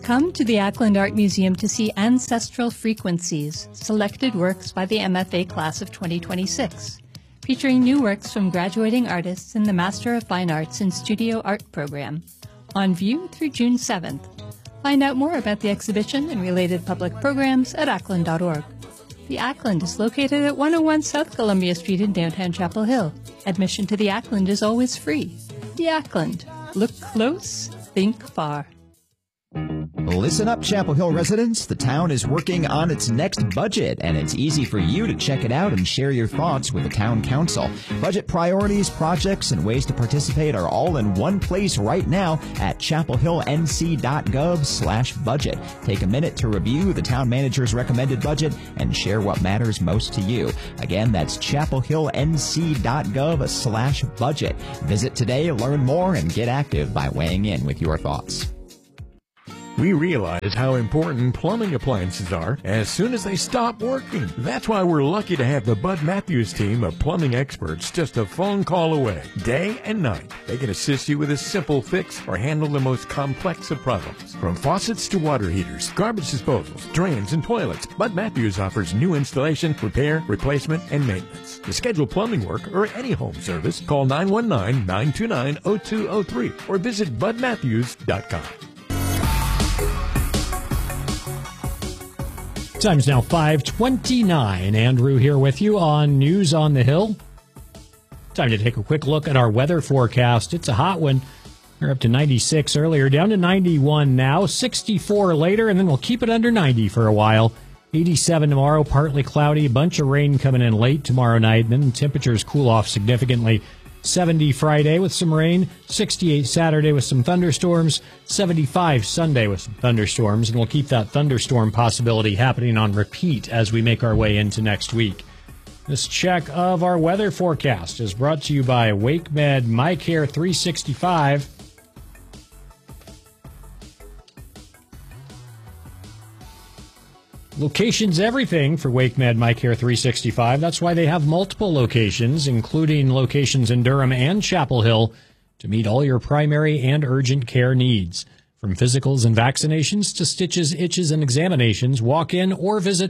Come to the Ackland Art Museum to see Ancestral Frequencies, selected works by the MFA class of 2026, featuring new works from graduating artists in the Master of Fine Arts in Studio Art program, on view through June 7th. Find out more about the exhibition and related public programs at ackland.org. The Ackland is located at 101 South Columbia Street in downtown Chapel Hill. Admission to the Ackland is always free. The Ackland. Look close, think far. Listen up, Chapel Hill residents. The town is working on its next budget, and it's easy for you to check it out and share your thoughts with the town council. Budget priorities, projects, and ways to participate are all in one place right now at chapelhillnc.gov/budget. Take a minute to review the town manager's recommended budget and share what matters most to you. Again, that's chapelhillnc.gov/budget. Visit today, learn more, and get active by weighing in with your thoughts. We realize how important plumbing appliances are as soon as they stop working. That's why we're lucky to have the Bud Matthews team of plumbing experts just a phone call away, day and night. They can assist you with a simple fix or handle the most complex of problems. From faucets to water heaters, garbage disposals, drains, and toilets, Bud Matthews offers new installation, repair, replacement, and maintenance. To schedule plumbing work or any home service, call 919-929-0203 or visit budmatthews.com. Time's now 5:29. Andrew here with you on News on the Hill. Time to take a quick look at our weather forecast. It's a hot one. We're up to 96 earlier, down to 91 now, 64 later, and then we'll keep it under 90 for a while. 87 tomorrow, partly cloudy, a bunch of rain coming in late tomorrow night, and then temperatures cool off significantly. 70 Friday with some rain, 68 Saturday with some thunderstorms, 75 Sunday with some thunderstorms, and we'll keep that thunderstorm possibility happening on repeat as we make our way into next week. This check of our weather forecast is brought to you by WakeMed MyCare 365. Location's everything for WakeMed MyCare 365. That's why they have multiple locations, including locations in Durham and Chapel Hill, to meet all your primary and urgent care needs. From physicals and vaccinations to stitches, itches, and examinations, walk in or visit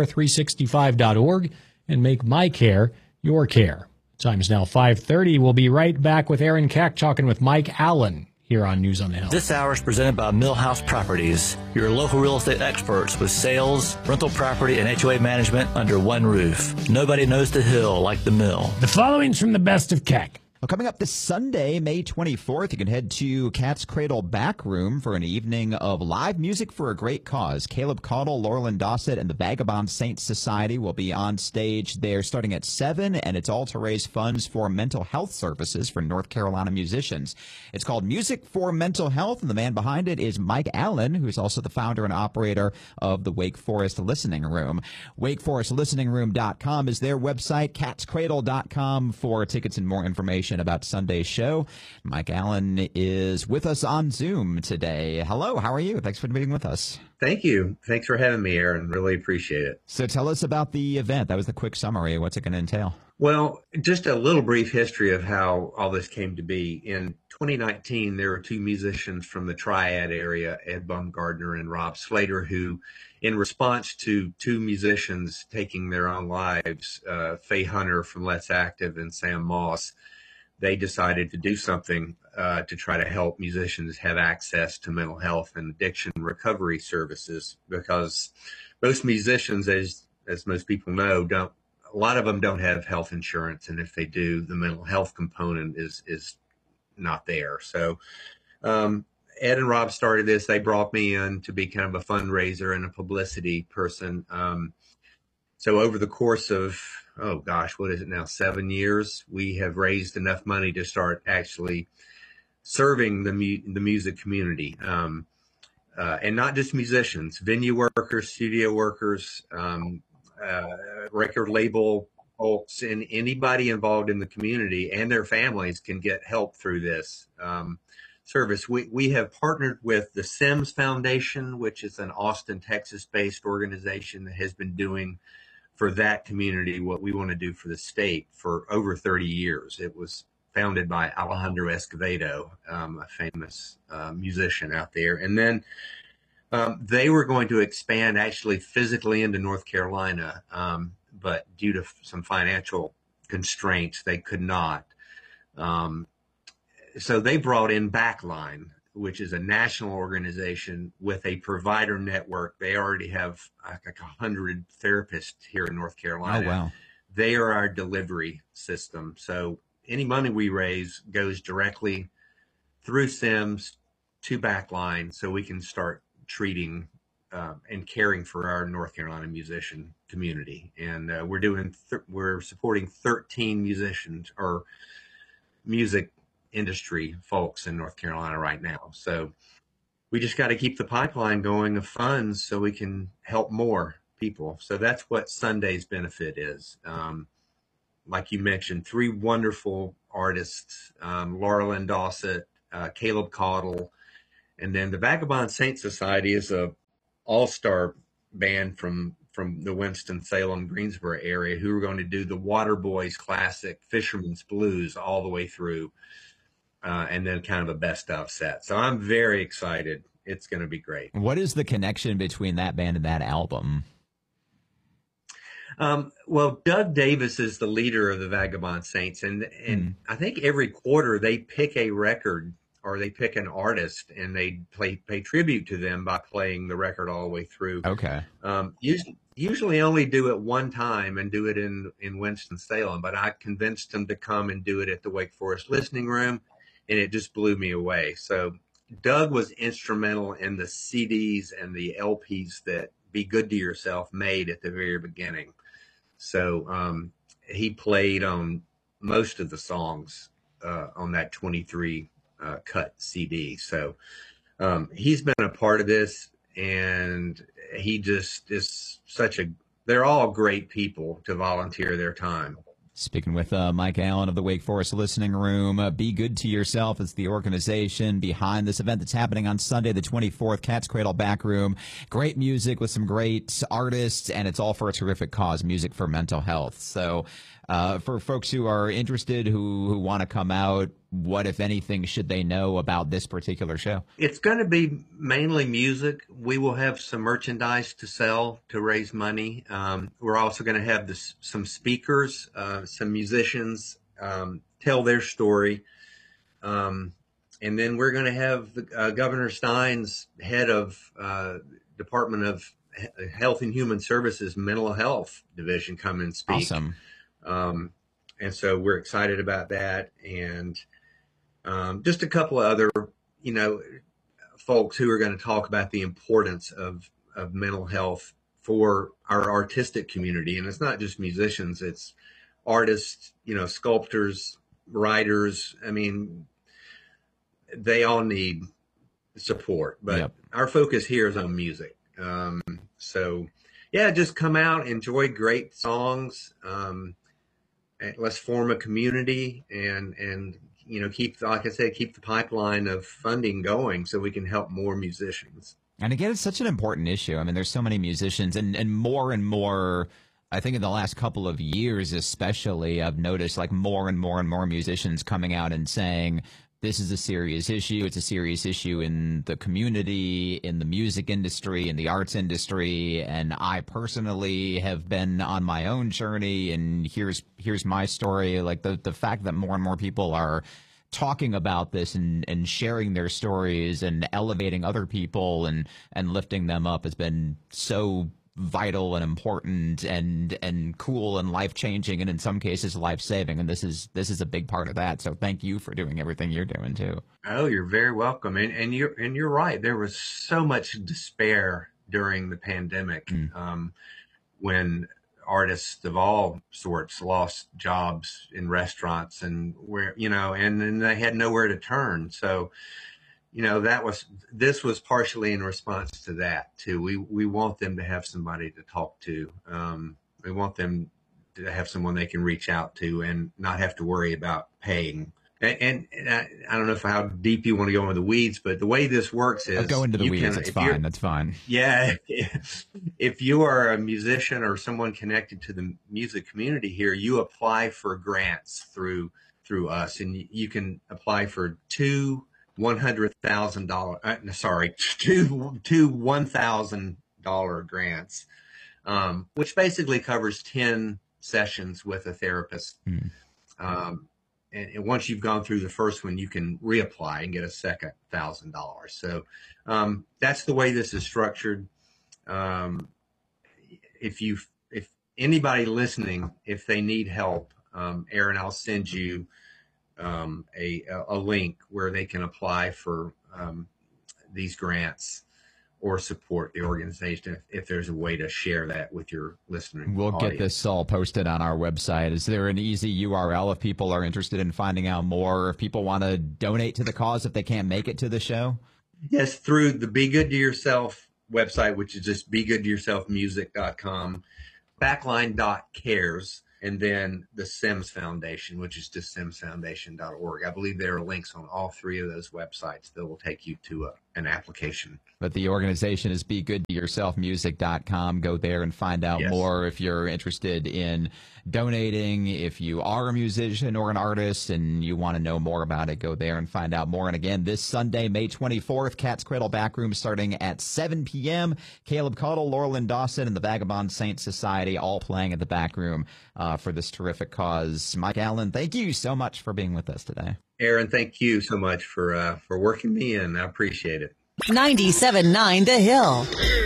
mycare365.org and make MyCare your care. Time's now 5:30. We'll be right back with Aaron Keck talking with Mike Allen here on News on the Hill. This hour is presented by Millhouse Properties, your local real estate experts with sales, rental property, and HOA management under one roof. Nobody knows the Hill like the Mill. The following's from the best of Keck. Well, coming up this Sunday, May 24th, you can head to Cat's Cradle Back Room for an evening of live music for a great cause. Caleb Caudle, Laurelyn Dossett, and the Vagabond Saints Society will be on stage there starting at 7, and it's all to raise funds for mental health services for North Carolina musicians. It's called Music for Mental Health, and the man behind it is Mike Allen, who is also the founder and operator of the Wake Forest Listening Room. WakeForestListeningRoom.com is their website, catscradle.com for tickets and more information about Sunday's show. Mike Allen is with us on Zoom today. Hello, how are you? Thanks for being with us. Thank you. Thanks for having me, Aaron. Really appreciate it. So tell us about the event. That was the quick summary. What's it going to entail? Well, just a little brief history of how all this came to be. In 2019, there were two musicians from the Triad area, Ed Baumgardner and Rob Slater, who, in response to two musicians taking their own lives, Faye Hunter from Let's Active and Sam Moss, they decided to do something to try to help musicians have access to mental health and addiction recovery services, because most musicians, as most people know, a lot of them don't have health insurance, and if they do, the mental health component is not there. So Ed and Rob started this. They brought me in to be kind of a fundraiser and a publicity person. So over the course of, what is it now, 7 years, we have raised enough money to start actually serving the music community. And not just musicians, venue workers, studio workers, record label folks, and anybody involved in the community and their families can get help through this service. We have partnered with the Sims Foundation, which is an Austin, Texas-based organization that has been doing for that community what we want to do for the state for over 30 years. It was founded by Alejandro Escovedo, a famous musician out there. And then They were going to expand actually physically into North Carolina, but due to some financial constraints, they could not. Um, so they brought in Backline, which is a national organization with a provider network. They already have like 100 therapists here in North Carolina. Oh, wow. They are our delivery system. So any money we raise goes directly through SIMS to Backline, so we can start treating and caring for our North Carolina musician community. And we're supporting 13 musicians or music industry folks in North Carolina right now. So we just got to keep the pipeline going of funds so we can help more people. So that's what Sunday's benefit is. Like you mentioned, 3 wonderful artists, Laura Lynn Dossett, Caleb Caudle, and then the Vagabond Saint Society is a all-star band from the Winston-Salem, Greensboro area who are going to do the Waterboys classic Fisherman's Blues all the way through, and then kind of a best of set. So I'm very excited. It's going to be great. What is the connection between that band and that album? Well, Doug Davis is the leader of the Vagabond Saints, and I think every quarter they pick a record or they pick an artist and they pay tribute to them by playing the record all the way through. Okay. Usually only do it one time and do it in Winston-Salem, but I convinced them to come and do it at the Wake Forest Listening Room, and it just blew me away. So Doug was instrumental in the CDs and the LPs that Be Good to Yourself made at the very beginning. So he played on most of the songs on that 23 cut CD. So he's been a part of this, and he just is they're all great people to volunteer their time. Speaking with Mike Allen of the Wake Forest Listening Room. Be Good to Yourself is the organization behind this event that's happening on Sunday, the 24th, Cat's Cradle Back Room. Great music with some great artists, and it's all for a terrific cause, music for mental health. So for folks who are interested, who want to come out, what, if anything, should they know about this particular show? It's going to be mainly music. We will have some merchandise to sell to raise money. We're also going to have some speakers, some musicians tell their story. And then we're going to have Governor Stein's head of Department of Health and Human Services Mental Health Division come and speak. Awesome. And so we're excited about that. And just a couple of other, folks who are going to talk about the importance of mental health for our artistic community. And it's not just musicians, it's artists, sculptors, writers. I mean, they all need support, but Our focus here is on music. So yeah, just come out, enjoy great songs. Let's form a community and keep, like I said, keep the pipeline of funding going so we can help more musicians. And again, it's such an important issue. I mean, there's so many musicians and more, I think in the last couple of years, especially, I've noticed like more and more musicians coming out and saying, this is a serious issue. It's a serious issue in the community, in the music industry, in the arts industry. And I personally have been on my own journey, and here's my story. Like the fact that more and more people are talking about this and sharing their stories and elevating other people and lifting them up has been so vital and important and cool and life-changing, and in some cases life-saving, and this is a big part of that. So thank you for doing everything you're doing too. Oh, you're very welcome. And you're right, there was so much despair during the pandemic when artists of all sorts lost jobs in restaurants and and then they had nowhere to turn. So this was partially in response to that too. We want them to have somebody to talk to. We want them to have someone they can reach out to and not have to worry about paying. And I don't know how deep you want to go into the weeds, but the way this works is go into the weeds. That's fine. That's fine. Yeah. If you are a musician or someone connected to the music community here, you apply for grants through us, and you can apply for 2 two $1,000 grants, which basically covers 10 sessions with a therapist. And once you've gone through the first one, you can reapply and get a second $1,000. So that's the way this is structured. If anybody listening, if they need help, Aaron, I'll send you a link where they can apply for these grants or support the organization if there's a way to share that with your listening We'll audience. get this all posted on our website. Is there an easy URL if people are interested in finding out more, or if people want to donate to the cause if they can't make it to the show? Yes, through the Be Good to Yourself website, which is just begoodtoyourselfmusic.com, backline.cares, and then the Sims Foundation, which is just simsfoundation.org. I believe there are links on all three of those websites that will take you to an application. But the organization is begoodtoyourselfmusic.com. Go there and find out more if you're interested in donating. If you are a musician or an artist and you want to know more about it, go there and find out more. And again, this Sunday, May 24th, Cat's Cradle Backroom starting at 7 p.m. Caleb Caudle, Laurelyn Dawson, and the Vagabond Saints Society all playing at the Backroom for this terrific cause. Mike Allen, thank you so much for being with us today. Aaron, thank you so much for working me in. I appreciate it. 97.9 The Hill.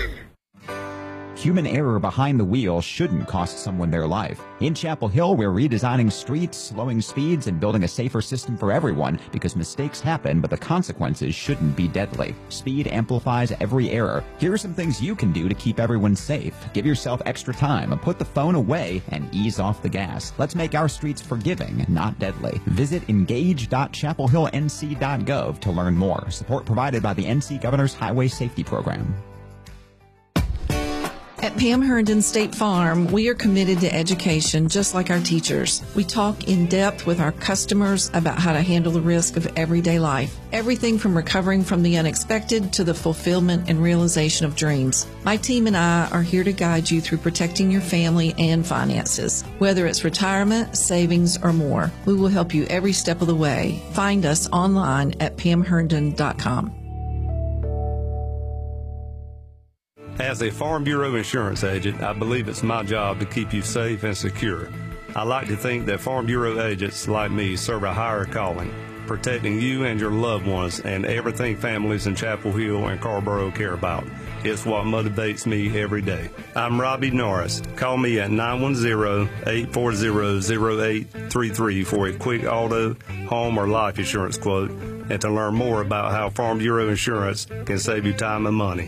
Human error behind the wheel shouldn't cost someone their life. In Chapel Hill, we're redesigning streets, slowing speeds, and building a safer system for everyone because mistakes happen, but the consequences shouldn't be deadly. Speed amplifies every error. Here are some things you can do to keep everyone safe. Give yourself extra time and put the phone away and ease off the gas. Let's make our streets forgiving, not deadly. Visit engage.chapelhillnc.gov to learn more. Support provided by the NC Governor's Highway Safety Program. At Pam Herndon State Farm, we are committed to education just like our teachers. We talk in depth with our customers about how to handle the risk of everyday life. Everything from recovering from the unexpected to the fulfillment and realization of dreams. My team and I are here to guide you through protecting your family and finances. Whether it's retirement, savings, or more, we will help you every step of the way. Find us online at pamherndon.com. As a Farm Bureau insurance agent, I believe it's my job to keep you safe and secure. I like to think that Farm Bureau agents like me serve a higher calling, protecting you and your loved ones and everything families in Chapel Hill and Carrboro care about. It's what motivates me every day. I'm Robbie Norris. Call me at 910-840-0833 for a quick auto, home, or life insurance quote, and to learn more about how Farm Bureau insurance can save you time and money.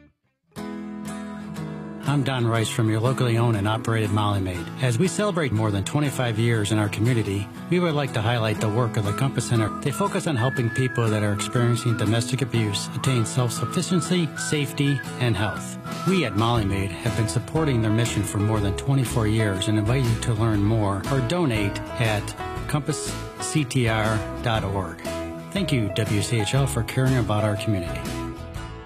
I'm Don Rice from your locally owned and operated Molly Maid. As we celebrate more than 25 years in our community, we would like to highlight the work of the Compass Center. They focus on helping people that are experiencing domestic abuse attain self-sufficiency, safety, and health. We at Molly Maid have been supporting their mission for more than 24 years and invite you to learn more or donate at compassctr.org. Thank you, WCHL, for caring about our community.